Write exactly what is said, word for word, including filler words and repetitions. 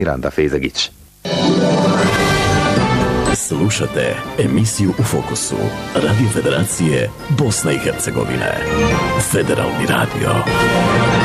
Miranda Fejzagić. Slušate emisiju U fokusu Radio Federacije Bosne i Hercegovine. Federalni radio.